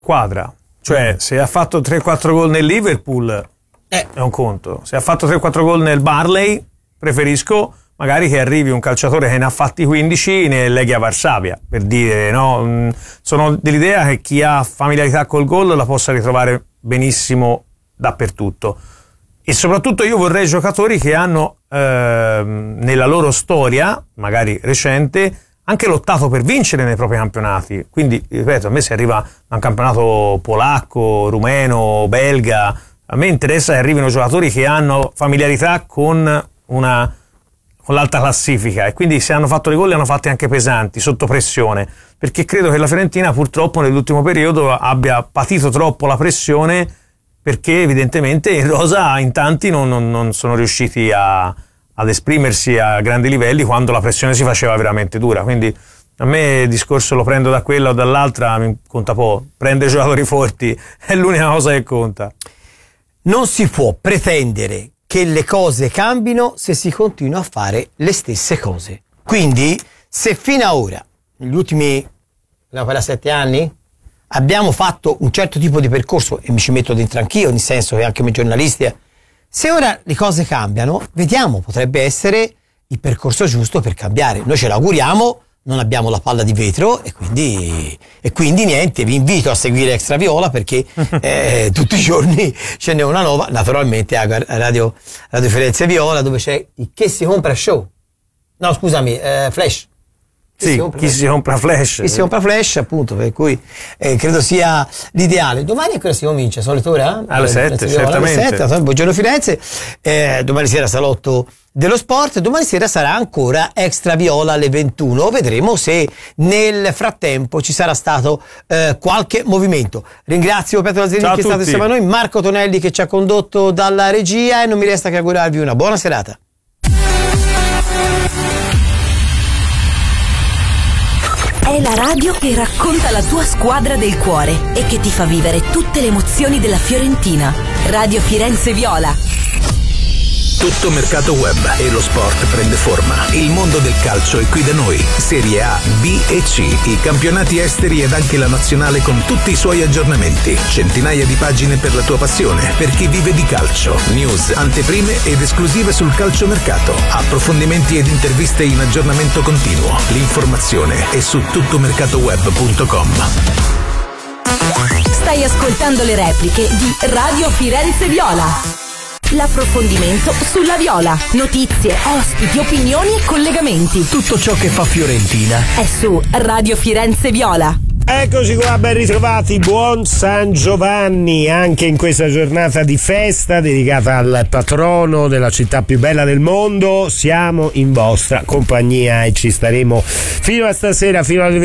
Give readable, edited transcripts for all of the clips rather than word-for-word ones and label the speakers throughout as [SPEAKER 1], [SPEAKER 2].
[SPEAKER 1] squadra. Cioè, se ha fatto 3-4 gol nel Liverpool è un conto. Se ha fatto 3-4 gol nel Barley, preferisco magari che arrivi un calciatore che ne ha fatti 15 nel Legia Varsavia, per dire, no? Sono dell'idea che chi ha familiarità col gol la possa ritrovare benissimo dappertutto. E soprattutto io vorrei giocatori che hanno nella loro storia, magari recente, anche lottato per vincere nei propri campionati. Quindi, ripeto, a me se arriva da un campionato polacco, rumeno, belga, a me interessa che arrivino giocatori che hanno familiarità con l'alta classifica, e quindi se hanno fatto dei gol li hanno fatti anche pesanti, sotto pressione, perché credo che la Fiorentina purtroppo nell'ultimo periodo abbia patito troppo la pressione, perché evidentemente in rosa in tanti non sono riusciti ad esprimersi a grandi livelli quando la pressione si faceva veramente dura. Quindi a me il discorso lo prendo da quella o dall'altra, mi conta poco. Prendere giocatori forti è l'unica cosa che conta.
[SPEAKER 2] Non si può pretendere che le cose cambino se si continua a fare le stesse cose. Quindi, se fino ad ora, negli ultimi 7 anni, abbiamo fatto un certo tipo di percorso, e mi ci metto dentro anch'io, nel senso che anche come giornalista, se ora le cose cambiano, vediamo, potrebbe essere il percorso giusto per cambiare. Noi ce l'auguriamo, non abbiamo la palla di vetro e quindi niente, vi invito a seguire Extra Viola, perché tutti i giorni ce n'è una nuova, naturalmente a Radio Firenze Viola, dove c'è il Che si compra show. No, scusami, Flash.
[SPEAKER 1] Chi si compra Flash.
[SPEAKER 2] Chi si compra Flash, appunto, per cui credo sia l'ideale. Domani a che ora si comincia? Solita ora?
[SPEAKER 1] Alle 7, certamente.
[SPEAKER 2] Alle 7, buongiorno Firenze. Domani sera salotto dello sport, domani sera sarà ancora Extra Viola alle 21. Vedremo se nel frattempo ci sarà stato qualche movimento. Ringrazio Pietro Lazzarini che è stato insieme a noi, Marco Tonelli che ci ha condotto dalla regia, e non mi resta che augurarvi una buona serata.
[SPEAKER 3] È la radio che racconta la tua squadra del cuore e che ti fa vivere tutte le emozioni della Fiorentina. Radio Firenze Viola.
[SPEAKER 4] Tutto mercato web e lo sport prende forma. Il mondo del calcio è qui da noi. Serie A, B e C, i campionati esteri ed anche la nazionale con tutti i suoi aggiornamenti. Centinaia di pagine per la tua passione, per chi vive di calcio. News, anteprime ed esclusive sul calciomercato. Approfondimenti ed interviste in aggiornamento continuo. L'informazione è su tuttomercatoweb.com.
[SPEAKER 3] Stai ascoltando le repliche di Radio Firenze Viola. L'approfondimento sulla Viola. Notizie, ospiti, opinioni e collegamenti.
[SPEAKER 2] Tutto ciò che fa Fiorentina
[SPEAKER 3] è su Radio Firenze Viola.
[SPEAKER 5] Eccoci qua, ben ritrovati, buon San Giovanni anche in questa giornata di festa dedicata al patrono della città più bella del mondo. Siamo in vostra compagnia e ci staremo fino a stasera, fino alle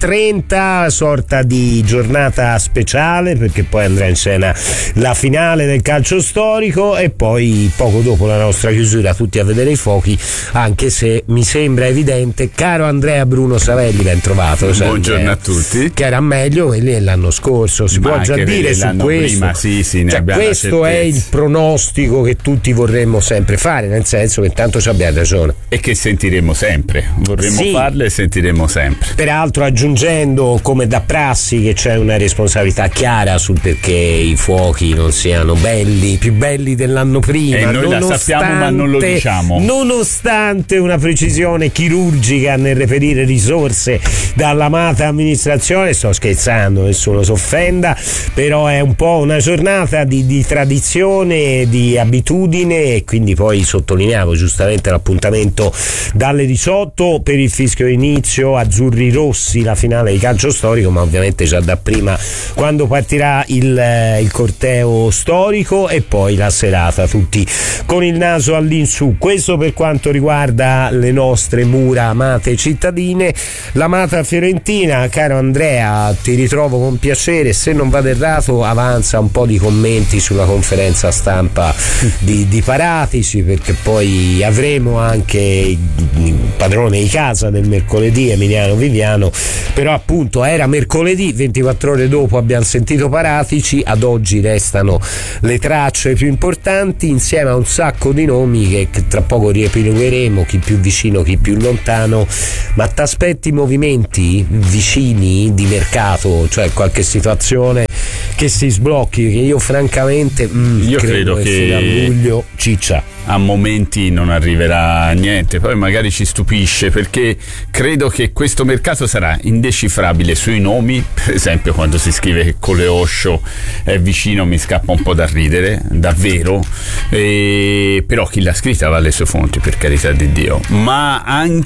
[SPEAKER 5] 21:30, sorta di giornata speciale, perché poi andrà in scena la finale del calcio storico e poi poco dopo la nostra chiusura tutti a vedere i fuochi, anche se mi sembra evidente, caro Andrea Bruno Savelli, ben trovato.
[SPEAKER 6] Buongiorno a tutti.
[SPEAKER 5] Che era meglio quelli l'anno scorso, si può già dire su questo.
[SPEAKER 6] Prima, sì, cioè,
[SPEAKER 5] questo è il pronostico che tutti vorremmo sempre fare, nel senso che tanto ci abbiamo ragione
[SPEAKER 6] e che sentiremo sempre, vorremmo farle e sentiremo sempre.
[SPEAKER 5] Peraltro aggiungendo, come da prassi, che c'è una responsabilità chiara sul perché i fuochi non siano belli, più belli dell'anno prima,
[SPEAKER 6] e noi la sappiamo ma non lo diciamo,
[SPEAKER 5] nonostante una precisione chirurgica nel reperire risorse dall'amata amministrazione. Sto scherzando, nessuno si offenda, però è un po' una giornata di tradizione, di abitudine, e quindi poi sottolineavo giustamente l'appuntamento dalle 18 per il fischio inizio azzurri rossi, la finale di calcio storico, ma ovviamente già da prima quando partirà il corteo storico, e poi la serata tutti con il naso all'insù. Questo per quanto riguarda le nostre mura amate cittadine. L'amata Fiorentina, caro Andrea, ti ritrovo con piacere. Se non vado errato, avanza un po' di commenti sulla conferenza stampa di Paratici, perché poi avremo anche il padrone di casa del mercoledì, Emiliano Viviano, però appunto era mercoledì, 24 ore dopo abbiamo sentito Paratici, ad oggi restano le tracce più importanti insieme a un sacco di nomi che tra poco riepilogheremo, chi più vicino, chi più lontano. Ma t'aspetti movimenti vicini di mercato, cioè qualche situazione che si sblocchi, che io francamente
[SPEAKER 6] io credo che
[SPEAKER 5] fino a luglio ciccia.
[SPEAKER 6] A momenti non arriverà niente, poi magari ci stupisce, perché credo che questo mercato sarà indecifrabile sui nomi. Per esempio, quando si scrive che Coleoscio è vicino mi scappa un po' da ridere, davvero, però chi l'ha scritta va alle sue fonti, per carità di Dio, ma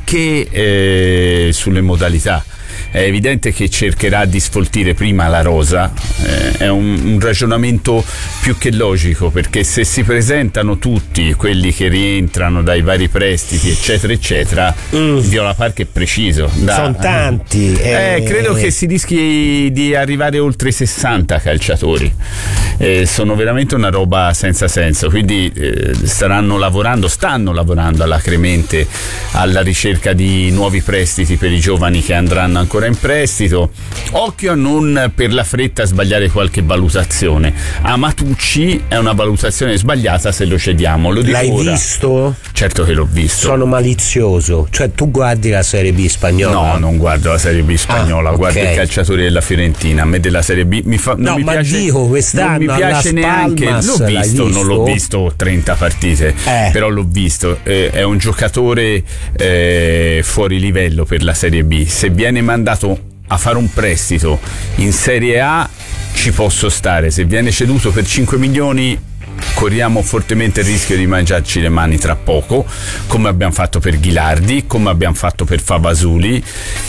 [SPEAKER 6] anche sulle modalità. È evidente che cercherà di sfoltire prima la rosa, è un ragionamento più che logico, perché se si presentano tutti quelli che rientrano dai vari prestiti eccetera eccetera, Viola Park è preciso.
[SPEAKER 5] Sono tanti.
[SPEAKER 6] Credo che si rischi di arrivare oltre 60 calciatori, sono veramente una roba senza senso, quindi stanno lavorando alacremente alla ricerca di nuovi prestiti per i giovani che andranno ancora in prestito. Occhio a non per la fretta sbagliare qualche valutazione. Amatucci è una valutazione sbagliata se lo cediamo. Lo dico
[SPEAKER 5] L'hai
[SPEAKER 6] ora.
[SPEAKER 5] visto?
[SPEAKER 6] Certo che l'ho visto.
[SPEAKER 5] Sono malizioso, cioè tu guardi la Serie B spagnola?
[SPEAKER 6] No, non guardo la Serie B spagnola, guardo i calciatori della Fiorentina. A me della Serie B non mi piace.
[SPEAKER 5] Dico, quest'anno
[SPEAKER 6] non mi piace neanche. L'ho visto, non l'ho visto 30 partite, però l'ho visto. È un giocatore fuori livello per la Serie B. Se viene mandato a fare un prestito in Serie A ci posso stare, se viene ceduto per 5 milioni corriamo fortemente il rischio di mangiarci le mani tra poco, come abbiamo fatto per Ghilardi, come abbiamo fatto per Favasuli,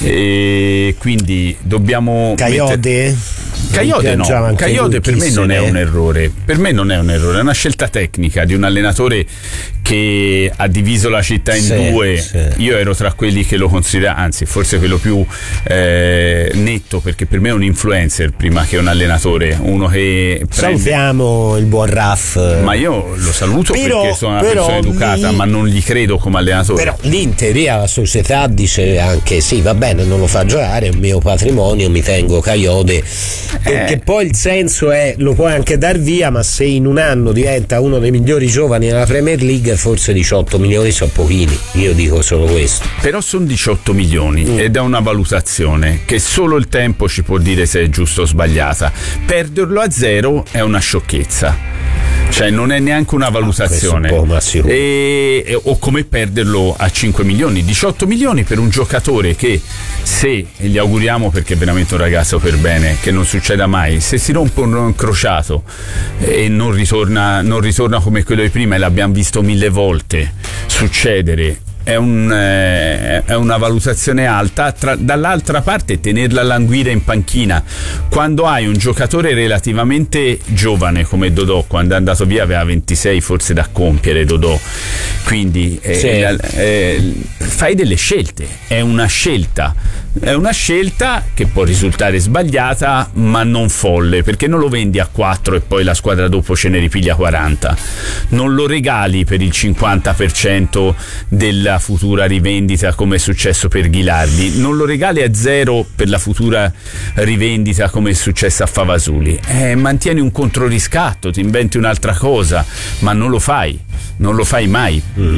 [SPEAKER 6] e quindi dobbiamo
[SPEAKER 5] Caiode
[SPEAKER 6] no, Caiode per me non è un errore, è una scelta tecnica di un allenatore che ha diviso la città in due. Io ero tra quelli che lo considera, anzi forse quello più netto, perché per me è un influencer prima che un allenatore, uno che
[SPEAKER 5] salutiamo il buon Raff,
[SPEAKER 6] ma io lo saluto perché sono una persona educata, ma non gli credo come allenatore.
[SPEAKER 5] Però lì in teoria la società dice anche sì, va bene, non lo fa giocare, è un mio patrimonio, mi tengo Caiode, perché poi il senso è lo puoi anche dar via, ma se in un anno diventa uno dei migliori giovani nella Premier League forse 18 milioni sono pochini, io dico solo questo.
[SPEAKER 6] Però sono 18 milioni ed è una valutazione che solo il tempo ci può dire se è giusta o sbagliata. Perderlo a zero è una sciocchezza, cioè non è neanche una valutazione, o come perderlo a 5 milioni, 18 milioni per un giocatore che, se, e gli auguriamo perché è veramente un ragazzo per bene, che non succeda mai, se si rompe un crociato e non ritorna come quello di prima, e l'abbiamo visto 1000 volte succedere, è una valutazione alta. Dall'altra parte, tenerla a languire in panchina quando hai un giocatore relativamente giovane come Dodò, quando è andato via aveva 26 forse da compiere Dodò, quindi fai delle scelte, è una scelta che può risultare sbagliata ma non folle, perché non lo vendi a 4 e poi la squadra dopo ce ne ripiglia 40, non lo regali per il 50% della futura rivendita come è successo per Ghilardi, non lo regali a 0 per la futura rivendita come è successo a Favasuli, mantieni un controriscatto, ti inventi un'altra cosa, ma non lo fai mai.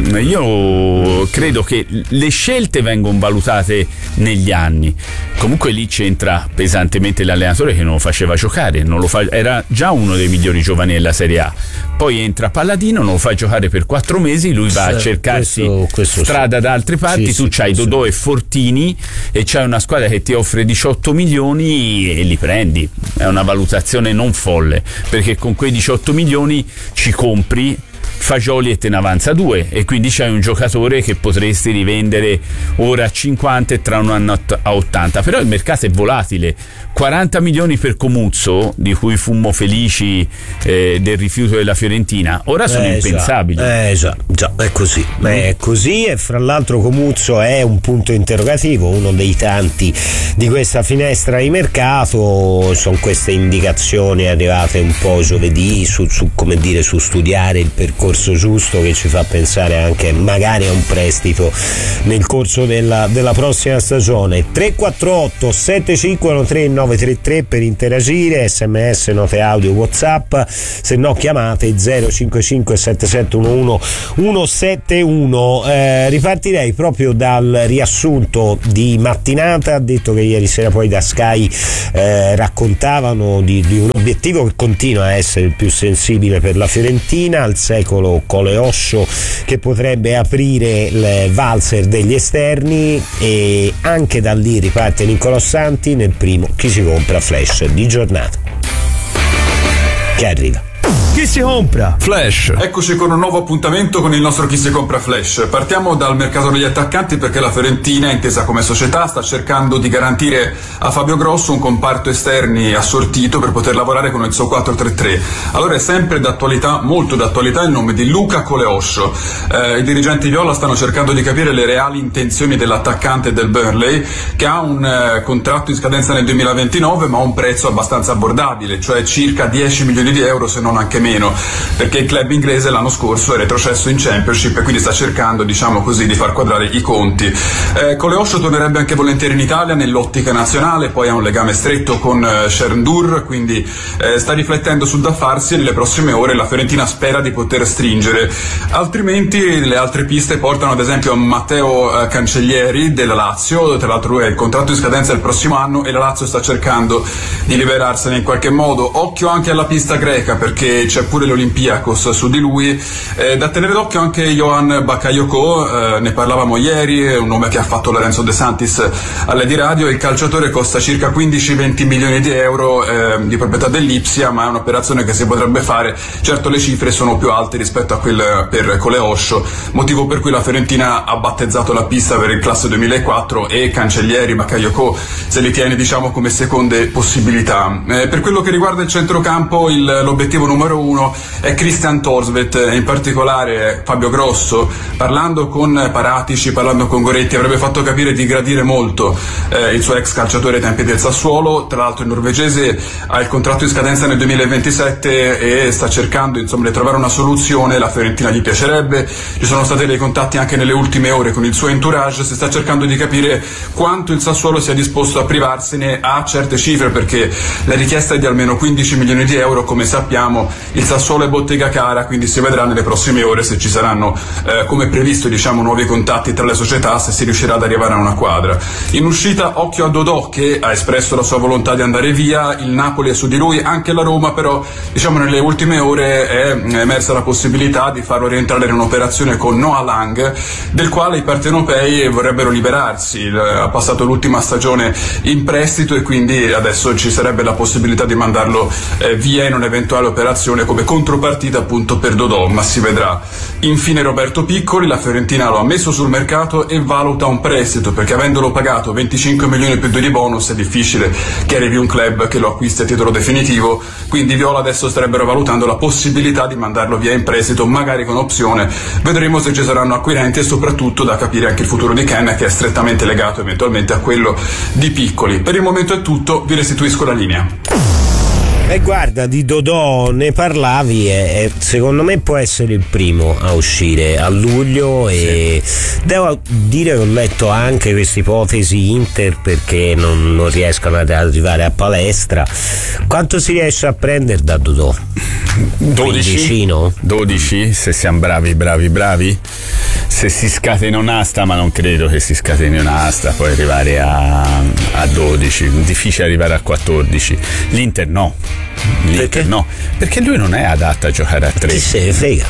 [SPEAKER 6] Io credo che le scelte vengono valutate negli anni. Comunque lì c'entra pesantemente l'allenatore che non lo faceva giocare, era già uno dei migliori giovani della Serie A, poi entra Palladino, non lo fa giocare per 4 mesi, lui va a cercarsi strada da altre parti, tu c'hai Dodò e Fortini e c'hai una squadra che ti offre 18 milioni e li prendi. È una valutazione non folle, perché con quei 18 milioni ci compri Fagioli e te ne avanza 2, e quindi c'hai un giocatore che potresti rivendere ora a 50 e tra un anno a 80. Però il mercato è volatile. 40 milioni per Comuzzo, di cui fummo felici del rifiuto della Fiorentina, ora sono impensabili.
[SPEAKER 5] Già, è così. È così, e fra l'altro Comuzzo è un punto interrogativo, uno dei tanti di questa finestra di mercato. Sono queste indicazioni arrivate un po' giovedì su come dire, su studiare il percorso discorso giusto che ci fa pensare anche magari a un prestito nel corso della prossima stagione. 348 7513 933 per interagire, sms, note audio, WhatsApp, se no chiamate 055 7711 171. Ripartirei proprio dal riassunto di mattinata. Ha detto che ieri sera poi da Sky raccontavano di un obiettivo che continua a essere il più sensibile per la Fiorentina, al secolo Coleoscio, che potrebbe aprire il valzer degli esterni, e anche da lì riparte Nicolò Santi nel primo Chi si compra flash di giornata che arriva.
[SPEAKER 2] Chi si compra?
[SPEAKER 7] Flash. Eccoci con un nuovo appuntamento con il nostro Chi si compra Flash. Partiamo dal mercato degli attaccanti, perché la Fiorentina, intesa come società, sta cercando di garantire a Fabio Grosso un comparto esterni assortito per poter lavorare con il suo 4-3-3. Allora è sempre d'attualità, molto d'attualità, il nome di Luca Coleoscio. I dirigenti viola stanno cercando di capire le reali intenzioni dell'attaccante del Burnley, che ha un contratto in scadenza nel 2029 ma a un prezzo abbastanza abbordabile, cioè circa 10 milioni di euro, se non anche meno, perché il club inglese l'anno scorso è retrocesso in Championship e quindi sta cercando, diciamo così, di far quadrare i conti. Coleoscio tornerebbe anche volentieri in Italia nell'ottica nazionale, poi ha un legame stretto con Sherndur, quindi sta riflettendo sul da farsi e nelle prossime ore la Fiorentina spera di poter stringere. Altrimenti le altre piste portano ad esempio a Matteo Cancellieri della Lazio. Tra l'altro lui ha il contratto in scadenza il prossimo anno e la Lazio sta cercando di liberarsene in qualche modo. Occhio anche alla pista greca, perché c'è pure l'Olympiakos su di lui. Da tenere d'occhio anche Johan Bakayoko, ne parlavamo ieri, è un nome che ha fatto Lorenzo De Santis all'Edi Radio. Il calciatore costa circa 15-20 milioni di euro, di proprietà dell'Ipsia, ma è un'operazione che si potrebbe fare. Certo le cifre sono più alte rispetto a quelle per Coleoscio, motivo per cui la Fiorentina ha battezzato la pista per il classe 2004 e Cancellieri, Bakayoko se li tiene, diciamo, come seconde possibilità. Per quello che riguarda il centrocampo, l'obiettivo numero uno è Christian Thorstvedt, in particolare Fabio Grosso, parlando con Paratici, parlando con Goretti, avrebbe fatto capire di gradire molto il suo ex calciatore ai tempi del Sassuolo. Tra l'altro il norvegese ha il contratto in scadenza nel 2027 e sta cercando, insomma, di trovare una soluzione. La Fiorentina gli piacerebbe, ci sono stati dei contatti anche nelle ultime ore con il suo entourage, si sta cercando di capire quanto il Sassuolo sia disposto a privarsene a certe cifre, perché la richiesta è di almeno 15 milioni di euro. Come sappiamo il Sassuolo è bottega cara, quindi si vedrà nelle prossime ore se ci saranno, come previsto, diciamo, nuovi contatti tra le società, se si riuscirà ad arrivare a una quadra. In uscita occhio a Dodò, che ha espresso la sua volontà di andare via, il Napoli è su di lui, anche la Roma, però diciamo nelle ultime ore è emersa la possibilità di farlo rientrare in un'operazione con Noah Lang, del quale i partenopei vorrebbero liberarsi. Ha passato l'ultima stagione in prestito e quindi adesso ci sarebbe la possibilità di mandarlo via in un'eventuale operazione come contropartita appunto per Dodò, ma si vedrà. Infine Roberto Piccoli, la Fiorentina lo ha messo sul mercato e valuta un prestito, perché avendolo pagato 25 milioni più 2 di bonus è difficile che arrivi un club che lo acquisti a titolo definitivo, quindi Viola adesso starebbero valutando la possibilità di mandarlo via in prestito, magari con opzione. Vedremo se ci saranno acquirenti e soprattutto da capire anche il futuro di Ken, che è strettamente legato eventualmente a quello di Piccoli. Per il momento è tutto, vi restituisco la linea.
[SPEAKER 5] Guarda, di Dodò ne parlavi e secondo me può essere il primo a uscire a luglio, e devo dire che ho letto anche questa ipotesi Inter, perché non riescono ad arrivare a palestra. Quanto si riesce a prendere da Dodò?
[SPEAKER 6] 12, se siamo bravi. Se si scatena un'asta, ma non credo che si scateni un'asta, puoi arrivare a 12, difficile arrivare a 14. L'Inter no, perché lui non è adatto a giocare a 3.
[SPEAKER 5] Chi se ne frega?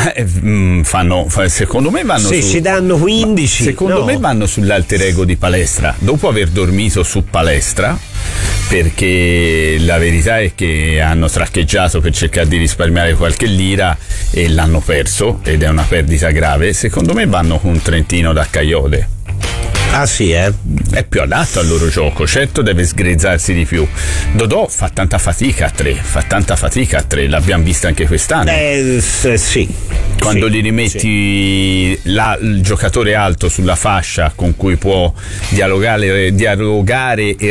[SPEAKER 6] Secondo me vanno
[SPEAKER 5] se ci danno 15,
[SPEAKER 6] secondo me vanno sull'alter ego di Palestra, dopo aver dormito su Palestra, perché la verità è che hanno traccheggiato per cercare di risparmiare qualche lira e l'hanno perso, ed è una perdita grave. Secondo me vanno con un trentino da Caiote.
[SPEAKER 5] Ah sì, È
[SPEAKER 6] più adatto al loro gioco, certo deve sgrezzarsi di più. Dodò fa tanta fatica a 3, l'abbiamo visto anche quest'anno.
[SPEAKER 5] Sì.
[SPEAKER 6] Quando gli rimetti il giocatore alto sulla fascia con cui può dialogare e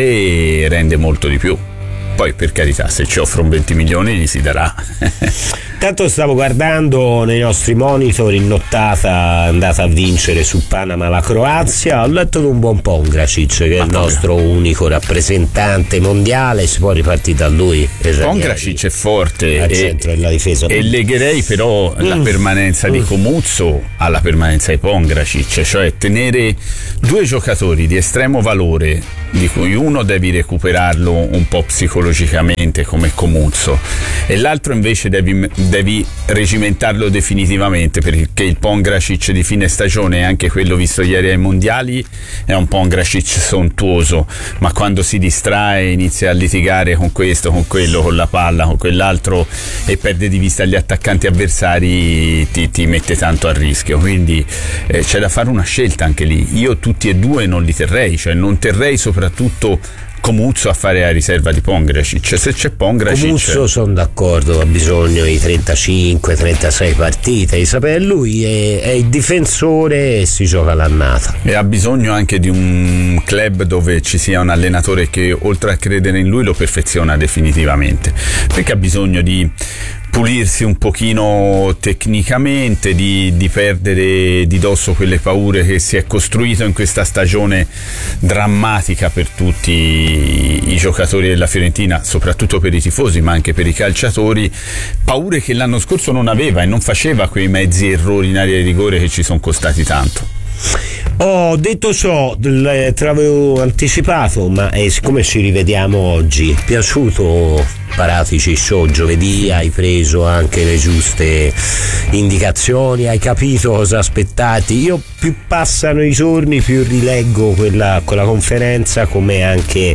[SPEAKER 6] raddoppiare, rende molto di più. Poi per carità, se ci offrono 20 milioni gli si darà.
[SPEAKER 5] Tanto stavo guardando nei nostri monitor in nottata andata a vincere su Panama la Croazia. Ho letto di un buon Pongracic, che è il nostro unico rappresentante mondiale. Si può ripartire da lui.
[SPEAKER 6] Pongracic è forte
[SPEAKER 5] al centro della difesa,
[SPEAKER 6] e legherei però la permanenza di Comuzzo alla permanenza di Pongracic, cioè tenere due giocatori di estremo valore, di cui uno devi recuperarlo un po' psicologicamente come Comuzzo e l'altro invece devi regimentarlo definitivamente, perché il Pongracic di fine stagione, anche quello visto ieri ai mondiali, è un Pongracic sontuoso, ma quando si distrae inizia a litigare con questo, con quello, con la palla, con quell'altro e perde di vista gli attaccanti avversari, ti mette tanto a rischio, quindi c'è da fare una scelta anche lì. Io tutti e due non li terrei, cioè non terrei soprattutto Comuzzo a fare la riserva di Pongracic. Se c'è Pongracic,
[SPEAKER 5] Comuzzo sono d'accordo, ha bisogno di 35-36 partite, sapere lui è il difensore e si gioca l'annata,
[SPEAKER 6] e ha bisogno anche di un club dove ci sia un allenatore che oltre a credere in lui lo perfeziona definitivamente, perché ha bisogno di pulirsi un pochino tecnicamente, di perdere di dosso quelle paure che si è costruito in questa stagione drammatica per tutti i giocatori della Fiorentina, soprattutto per i tifosi ma anche per i calciatori, paure che l'anno scorso non aveva e non faceva quei mezzi errori in area di rigore che ci sono costati tanto.
[SPEAKER 5] Detto ciò, te l'avevo anticipato, ma siccome ci rivediamo oggi, piaciuto Paratici Show giovedì, hai preso anche le giuste indicazioni, hai capito cosa aspettati. Io più passano i giorni più rileggo quella conferenza come anche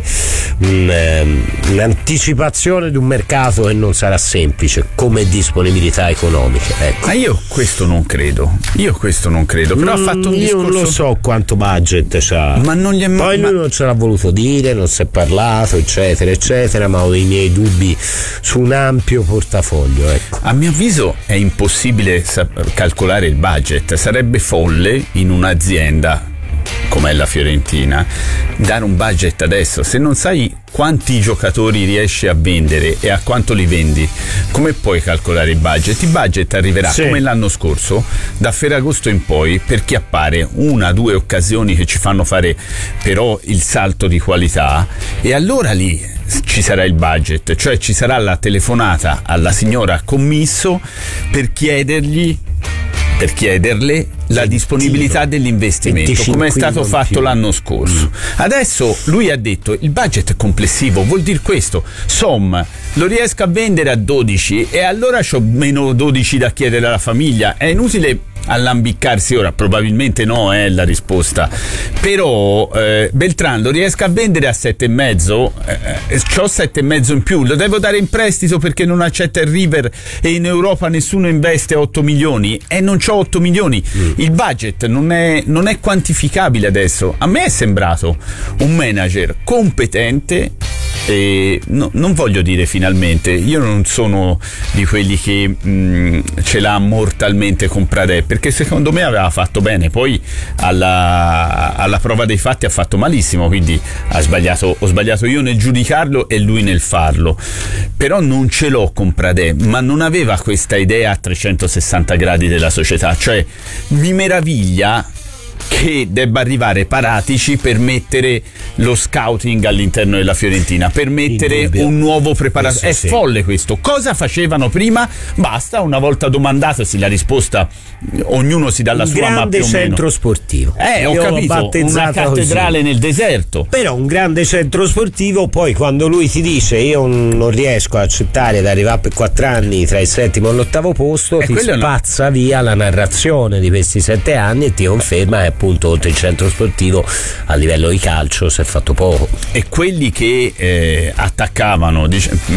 [SPEAKER 5] un'anticipazione di un mercato che non sarà semplice come disponibilità economiche, ecco.
[SPEAKER 6] Ma io questo non credo, però ha fatto un discorso.
[SPEAKER 5] Io non lo so quanto budget c'ha,
[SPEAKER 6] ma non gli è
[SPEAKER 5] poi lui non ce l'ha voluto dire, non si è parlato eccetera eccetera, ma ho i miei dubbi su un ampio portafoglio, ecco.
[SPEAKER 6] A mio avviso è impossibile calcolare il budget, sarebbe folle in un'azienda come la Fiorentina dare un budget adesso se non sai quanti giocatori riesci a vendere e a quanto li vendi. Come puoi calcolare il budget? Il budget arriverà come l'anno scorso, da Ferragosto in poi, per chiappare 1-2 occasioni che ci fanno fare però il salto di qualità, e allora lì ci sarà il budget, cioè ci sarà la telefonata alla signora commisso per chiederle la disponibilità dell'investimento, come è stato fatto l'anno scorso. Adesso lui ha detto il budget è complessivo, vuol dire questo: lo riesco a vendere a 12 e allora c'ho meno 12 da chiedere alla famiglia. È inutile allambiccarsi ora, probabilmente no è la risposta, però Beltran lo riesco a vendere a 7,5, c'ho 7,5 in più, lo devo dare in prestito perché non accetta il River e in Europa nessuno investe 8 milioni e non c'ho 8 milioni. Il budget non è quantificabile adesso. A me è sembrato un manager competente e non voglio dire finalmente, io non sono di quelli che ce l'ha mortalmente con Pradè, perché secondo me aveva fatto bene, poi alla prova dei fatti ha fatto malissimo, quindi ho sbagliato io nel giudicarlo e lui nel farlo, però non ce l'ho con Pradè, ma non aveva questa idea a 360 gradi della società, cioè mi meraviglia che debba arrivare Paratici per mettere lo scouting all'interno della Fiorentina, per mettere un nuovo preparatore. È folle questo. Cosa facevano prima? Basta, una volta domandatasi la risposta, ognuno si dà la sua, ma più o meno.
[SPEAKER 5] Un grande centro sportivo.
[SPEAKER 6] Ho capito, una cattedrale così nel deserto.
[SPEAKER 5] Però un grande centro sportivo, poi quando lui ti dice io non riesco a accettare di arrivare per 4 anni tra il 7° e l'8° posto, ti spazza via la narrazione di questi 7 anni e ti conferma che appunto oltre il centro sportivo a livello di calcio si è fatto poco.
[SPEAKER 6] E quelli che attaccavano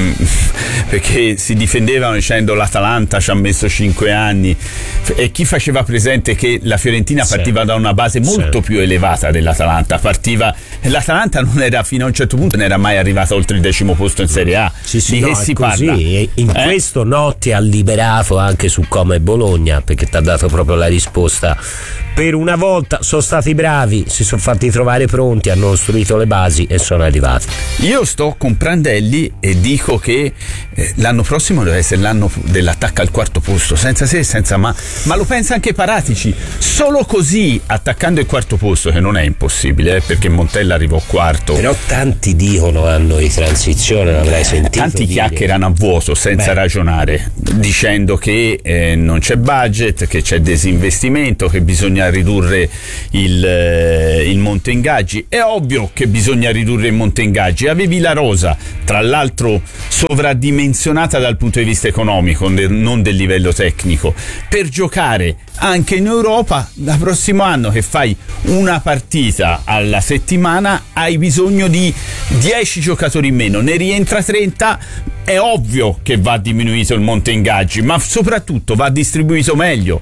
[SPEAKER 6] perché si difendevano dicendo l'Atalanta ci ha messo 5 anni, e chi faceva presente che la Fiorentina partiva da una base molto più elevata dell'Atalanta, l'Atalanta non era, fino a un certo punto non era mai arrivata oltre il 10° posto in Serie A. Di che si parla?
[SPEAKER 5] In questo Notti ha liberato anche su Como e Bologna, perché ti ha dato proprio la risposta. Per una volta sono stati bravi, si sono fatti trovare pronti, hanno costruito le basi e sono arrivati.
[SPEAKER 6] Io sto con Prandelli e dico che l'anno prossimo deve essere l'anno dell'attacco al quarto posto, senza se e senza ma lo pensa anche Paratici. Solo così, attaccando il quarto posto, che non è impossibile, perché Montella arrivò quarto.
[SPEAKER 5] Però tanti dicono anno di transizione, l'avrai sentito.
[SPEAKER 6] Tanti
[SPEAKER 5] dire.
[SPEAKER 6] chiacchierano a vuoto senza ragionare, dicendo che non c'è budget, che c'è disinvestimento, che bisogna ridurre il monte ingaggi. È ovvio che bisogna ridurre il monte ingaggi. Avevi la rosa, tra l'altro sovradimensionata dal punto di vista economico, non del livello tecnico, per giocare anche in Europa. Da prossimo anno che fai una partita alla settimana hai bisogno di 10 giocatori in meno, ne rientra 30. È ovvio che va diminuito il monte ingaggi, ma soprattutto va distribuito meglio.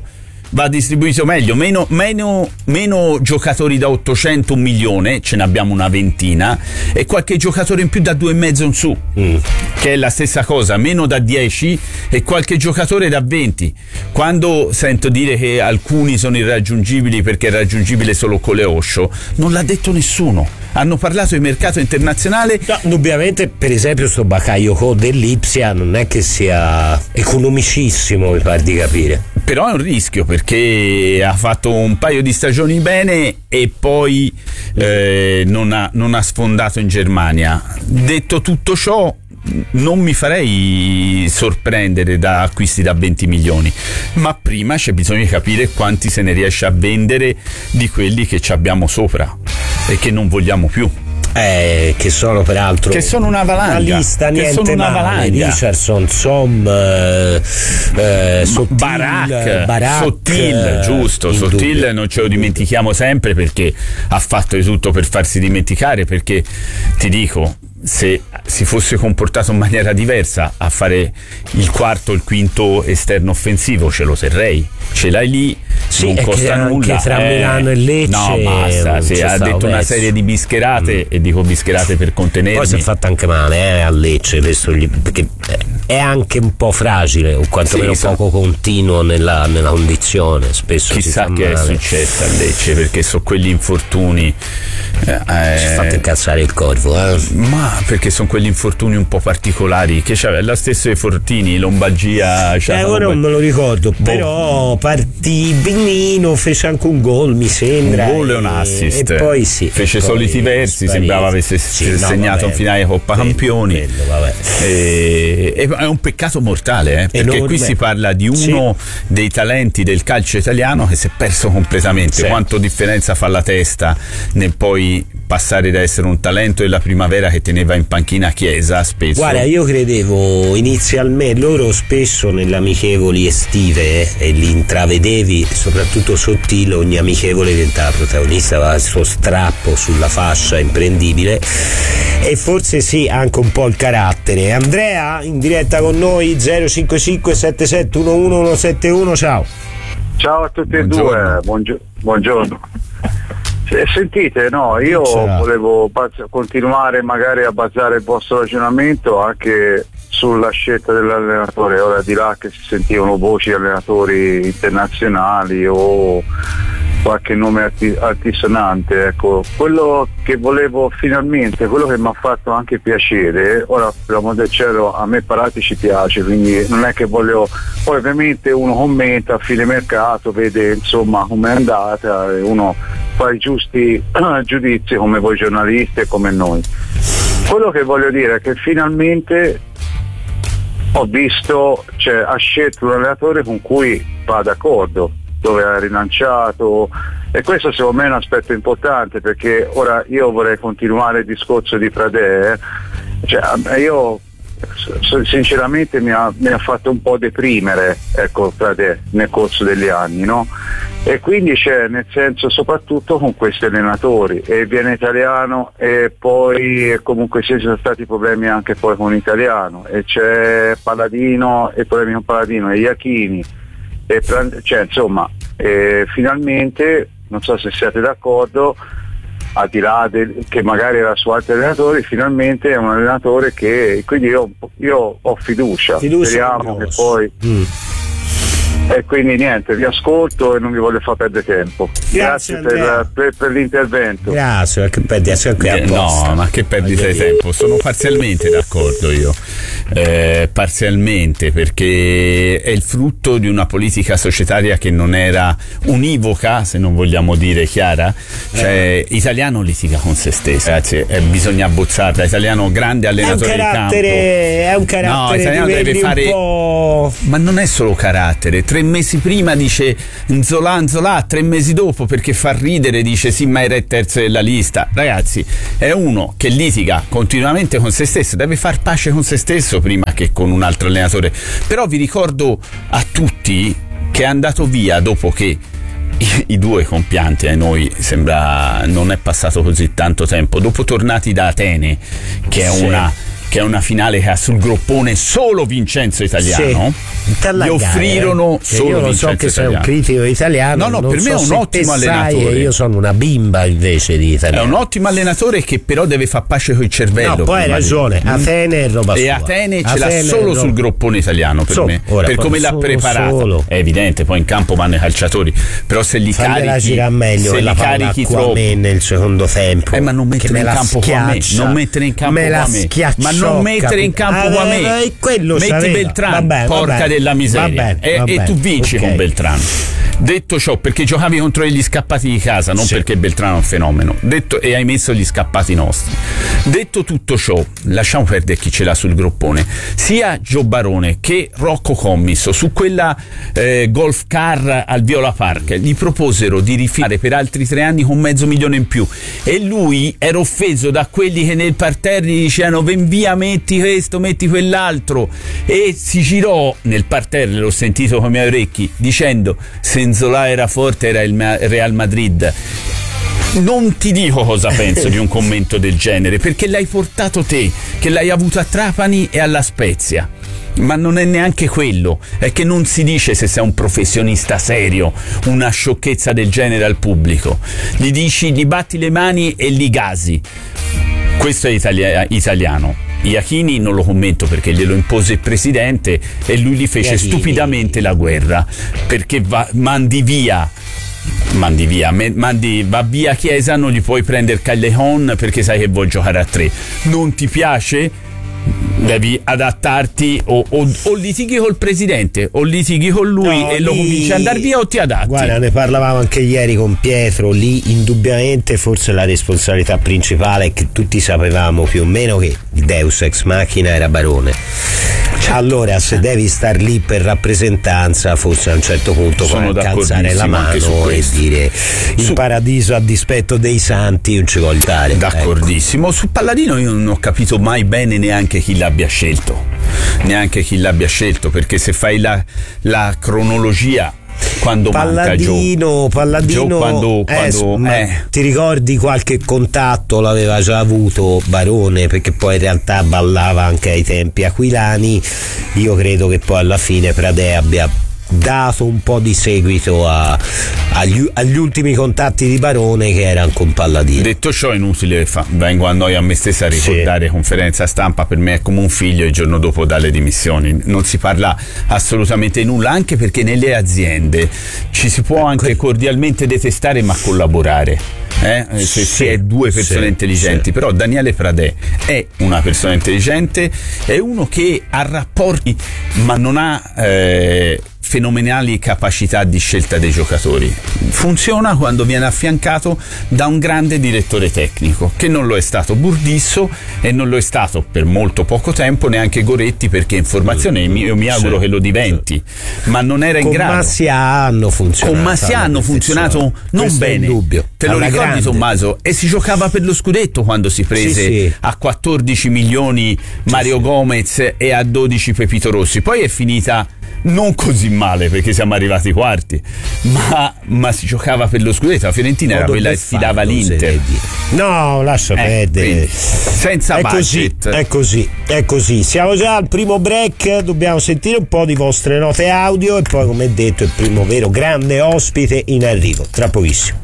[SPEAKER 6] Meno giocatori da 800, 1 milione, ce ne abbiamo una ventina, e qualche giocatore in più da 2,5 in su, che è la stessa cosa, meno da 10 e qualche giocatore da 20. Quando sento dire che alcuni sono irraggiungibili perché è raggiungibile solo con le Osho, non l'ha detto nessuno. Hanno parlato di mercato internazionale.
[SPEAKER 5] No, indubbiamente, per esempio, sto Bakayoko dell'Ipsia non è che sia economicissimo, mi pare di capire.
[SPEAKER 6] Però è un rischio, perché ha fatto un paio di stagioni bene e poi non ha sfondato in Germania. Detto tutto ciò, non mi farei sorprendere da acquisti da 20 milioni, ma prima c'è bisogno di capire quanti se ne riesce a vendere di quelli che ci abbiamo sopra e che non vogliamo più.
[SPEAKER 5] Che sono peraltro
[SPEAKER 6] che sono una valanga,
[SPEAKER 5] una lista niente
[SPEAKER 6] sono una
[SPEAKER 5] male.
[SPEAKER 6] valanga.
[SPEAKER 5] Richardson, Barak,
[SPEAKER 6] Sottil, giusto. Sottil non ce lo dimentichiamo sempre, perché ha fatto di tutto per farsi dimenticare, perché ti dico, se si fosse comportato in maniera diversa a fare il quarto, il quinto esterno offensivo, ce lo terrei. Ce l'hai lì,
[SPEAKER 5] sì,
[SPEAKER 6] non costa nulla.
[SPEAKER 5] Anche tra Milano e Lecce.
[SPEAKER 6] No, basta. Sì, ha detto una serie di bischerate, e dico bischerate per contenermi.
[SPEAKER 5] Poi si è fatta anche male a Lecce, perché è anche un po' fragile, o quantomeno poco continuo nella condizione. Spesso
[SPEAKER 6] chissà che è successo a Lecce, perché sono quegli infortuni.
[SPEAKER 5] Si è fatto incazzare il Corvo,
[SPEAKER 6] ma perché sono quegli infortuni un po' particolari, che c'aveva lo stesso dei Fortini, lombalgia.
[SPEAKER 5] Ora non me lo ricordo, però partì benino, fece anche un gol, mi sembra.
[SPEAKER 6] Un gol e un assist.
[SPEAKER 5] E poi
[SPEAKER 6] fece soliti versi, sembrava avesse segnato un finale di Coppa Campioni. E è un peccato mortale, perché
[SPEAKER 5] enorme.
[SPEAKER 6] Qui si parla di uno dei talenti del calcio italiano che si è perso completamente. Quanto differenza fa la testa nel poi passare da essere un talento della primavera che teneva in panchina Chiesa spesso.
[SPEAKER 5] Guarda, io credevo inizialmente, loro spesso nelle amichevoli estive e li intravedevi, soprattutto Sottile, ogni amichevole diventava protagonista, aveva il suo strappo sulla fascia imprendibile, e forse anche un po' il carattere. Andrea in diretta con noi, 055 77 11 171.
[SPEAKER 8] Ciao a tutti e due, buongiorno. Sentite, no, io volevo continuare magari a basare il vostro ragionamento anche sulla scelta dell'allenatore. Ora, di là che si sentivano voci di allenatori internazionali o qualche nome altisonante, ecco, quello che volevo finalmente, quello che mi ha fatto anche piacere, ora per l'amor del cielo a me Parati ci piace, quindi non è che voglio, poi ovviamente uno commenta a fine mercato, vede insomma com'è andata e uno fa i giusti giudizi come voi giornalisti e come noi. Quello che voglio dire è che finalmente ho visto, ha scelto un allenatore con cui va d'accordo, dove ha rilanciato, e questo secondo me è un aspetto importante, perché ora io vorrei continuare il discorso di Pradè, io sinceramente mi ha fatto un po' deprimere, ecco, Pradè nel corso degli anni, no? E quindi nel senso, soprattutto con questi allenatori, e viene italiano e poi comunque ci sono stati problemi anche poi con l'italiano, e c'è Paladino e problemi con Paladino e Iachini, e insomma, finalmente, non so se siete d'accordo, al di là che magari era su altri allenatori, finalmente è un allenatore che, quindi io ho fiducia. Speriamo che poi E quindi niente, vi ascolto e non vi voglio far perdere tempo. Grazie per l'intervento.
[SPEAKER 5] Grazie, che perdi
[SPEAKER 6] no, ma che perdita di tempo, sono parzialmente d'accordo io. Parzialmente, perché è il frutto di una politica societaria che non era univoca, se non vogliamo dire chiara. Cioè, Italiano litiga con se stesso, ragazzi, bisogna abbozzarla. Italiano grande allenatore di campo.
[SPEAKER 5] È un carattere,
[SPEAKER 6] no, Italiano deve fare
[SPEAKER 5] un po'...
[SPEAKER 6] Ma non è solo carattere. 3 mesi prima dice Nzola, 3 mesi dopo, perché fa ridere, dice sì, ma era il terzo della lista. Ragazzi, è uno che litiga continuamente con se stesso, deve far pace con se stesso prima che con un altro allenatore. Però vi ricordo a tutti che è andato via dopo che i due compianti, a noi sembra non è passato così tanto tempo, dopo tornati da Atene, che è una finale che ha sul groppone solo Vincenzo Italiano. Gli offrirono solo
[SPEAKER 5] io lo
[SPEAKER 6] Vincenzo
[SPEAKER 5] so che
[SPEAKER 6] Italiano.
[SPEAKER 5] sei un critico italiano.
[SPEAKER 6] No, per me è un ottimo allenatore.
[SPEAKER 5] Io sono una bimba invece di Italiano.
[SPEAKER 6] È un ottimo allenatore che però deve far pace con il cervello.
[SPEAKER 5] No, poi hai ragione, Atene è roba sua.
[SPEAKER 6] E Atene ce l'ha solo sul groppone italiano, per me.
[SPEAKER 5] Ora,
[SPEAKER 6] per come l'ha preparato. È evidente, poi in campo vanno i calciatori, però se li carichi,
[SPEAKER 5] meglio,
[SPEAKER 6] se li carichi troppo
[SPEAKER 5] nel secondo tempo,
[SPEAKER 6] ma non mettere in campo con me, non mettere in campo con me, ma non mettere in campo con me, metti Beltrán, porca della miseria, e tu vinci con Beltrán. Detto ciò, perché giocavi contro gli scappati di casa, non perché Beltrán è un fenomeno, e hai messo gli scappati nostri. Detto tutto ciò, lasciamo perdere chi ce l'ha sul groppone. Sia Gio Barone che Rocco Commisso su quella golf car al Viola Park gli proposero di rifilare per altri 3 anni con $500,000 in più, e lui era offeso da quelli che nel parterre gli dicevano ven via, metti questo, metti quell'altro, e si girò nel parterre, l'ho sentito con i miei orecchi, dicendo se Nzola era forte era il Real Madrid. Non ti dico cosa penso di un commento del genere, perché l'hai portato te, che l'hai avuto a Trapani e alla Spezia. Ma non è neanche quello, è che non si dice se sei un professionista serio una sciocchezza del genere al pubblico. Gli dici, gli batti le mani e li gasi. Questo è italiano. Iachini non lo commento perché glielo impose il presidente e lui gli fece stupidamente la guerra, perché va via Chiesa, non gli puoi prendere Callejon perché sai che vuoi giocare a 3. Non ti piace? Devi adattarti o litighi col presidente o litighi con lui e lo convinci ad andare via, o ti adatti.
[SPEAKER 5] Guarda, ne parlavamo anche ieri con Pietro, lì indubbiamente forse la responsabilità principale è che tutti sapevamo più o meno che il Deus ex machina era Barone. Allora se devi star lì per rappresentanza, forse a un certo punto puoi alzare la mano e dire il paradiso a dispetto dei santi non ci vuol dare.
[SPEAKER 6] D'accordissimo. Su Palladino io non ho capito mai bene neanche chi l'abbia scelto, perché se fai la cronologia, quando
[SPEAKER 5] Palladino
[SPEAKER 6] quando
[SPEAKER 5] ti ricordi qualche contatto l'aveva già avuto Barone, perché poi in realtà ballava anche ai tempi aquilani. Io credo che poi alla fine Pradè abbia dato un po' di seguito agli ultimi contatti di Barone, che erano con Palladino.
[SPEAKER 6] Detto ciò, è inutile vengo a noi a me stessa a ricordare conferenza stampa, per me è come un figlio, il giorno dopo dà le dimissioni, non si parla assolutamente nulla, anche perché nelle aziende ci si può anche cordialmente detestare ma collaborare, se si è due persone intelligenti. Però Daniele Pradè è una persona intelligente, è uno che ha rapporti ma non ha fenomenali capacità di scelta dei giocatori. Funziona quando viene affiancato da un grande direttore tecnico, che non lo è stato Burdisso e non lo è stato per molto poco tempo neanche Goretti, perché in formazione io mi auguro che lo diventi, ma non era in grado. Con Masia hanno funzionato non bene, te lo ricordi Tommaso? E si giocava per lo scudetto quando si prese a 14 milioni Mario Gomez e a 12 Pepito Rossi. Poi è finita non così male perché siamo arrivati quarti, ma si giocava per lo scudetto. La Fiorentina era quella che sfidava l'Inter.
[SPEAKER 5] No, lascia perdere,
[SPEAKER 6] senza budget.
[SPEAKER 5] È così. Siamo già al primo break, dobbiamo sentire un po' di vostre note audio e poi, come detto, il primo vero grande ospite in arrivo tra pochissimo.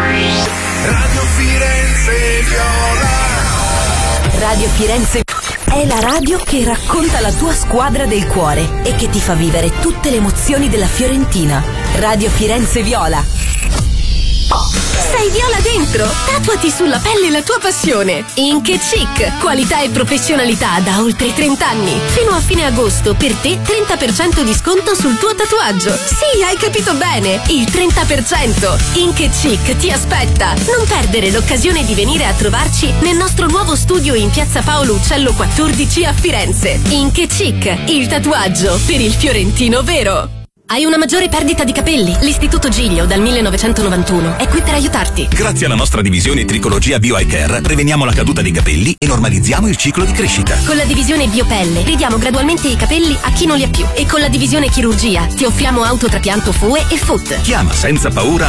[SPEAKER 3] Radio Firenze È la radio che racconta la tua squadra del cuore e che ti fa vivere tutte le emozioni della Fiorentina. Radio Firenze Viola.
[SPEAKER 9] Sei viola dentro? Tatuati sulla pelle la tua passione. Ink & Chic, qualità e professionalità da oltre 30 anni. Fino a fine agosto per te 30% di sconto sul tuo tatuaggio. Sì, hai capito bene, il 30%. Ink & Chic ti aspetta. Non perdere l'occasione di venire a trovarci nel nostro nuovo studio in Piazza Paolo Uccello 14 a Firenze. Ink & Chic, il tatuaggio per il fiorentino vero. Hai una maggiore perdita di capelli? L'Istituto Giglio dal 1991 è qui per aiutarti.
[SPEAKER 10] Grazie alla nostra divisione Tricologia Bio Eye Care preveniamo la caduta dei capelli e normalizziamo il ciclo di crescita.
[SPEAKER 9] Con la divisione Biopelle ridiamo gradualmente i capelli a chi non li ha più e con la divisione Chirurgia ti offriamo autotrapianto FUE e FUT.
[SPEAKER 10] Chiama senza paura